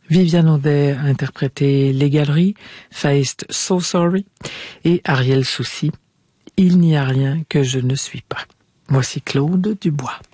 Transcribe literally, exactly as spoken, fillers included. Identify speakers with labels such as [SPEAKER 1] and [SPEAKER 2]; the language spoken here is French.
[SPEAKER 1] Viviane Audet a interprété Les Galeries, Feist So Sorry et Ariel Soucy, Il n'y a rien que je ne suis pas. Voici Claude Dubois.